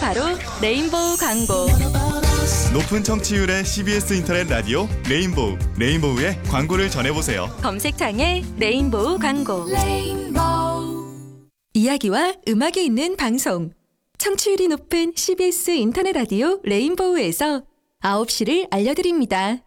바로 레인보우 광고. 높은 청취율의 CBS 인터넷 라디오 레인보우, 레인보우의 광고를 전해보세요. 검색창에 레인보우 광고. 이야기와 음악이 있는 방송. 청취율이 높은 CBS 인터넷 라디오 레인보우에서 9시를 알려드립니다.